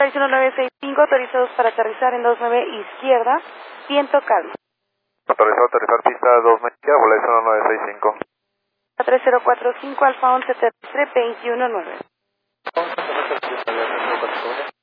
1965, autorizados para aterrizar en 29 izquierda, viento calmo. Autorizado a aterrizar pista 29 izquierda, Volaris 1965. 3045, Alfa 11 terrestre, 219.